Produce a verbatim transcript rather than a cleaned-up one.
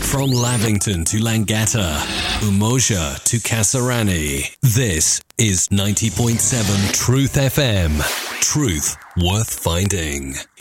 From Lavington to Langata, Umoja to Kasarani, this is ninety point seven Truth F M. Truth worth finding.